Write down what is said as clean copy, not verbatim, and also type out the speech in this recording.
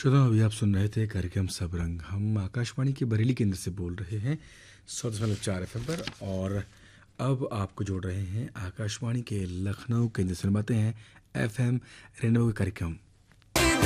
श्रोताओं, अभी आप सुन रहे थे कार्यक्रम सब रंग। हम आकाशवाणी के बरेली केंद्र से बोल रहे हैं 100.4 FM पर, और अब आपको जोड़ रहे हैं आकाशवाणी के लखनऊ केंद्र से। सुनवाते हैं FM रेनबो के कार्यक्रम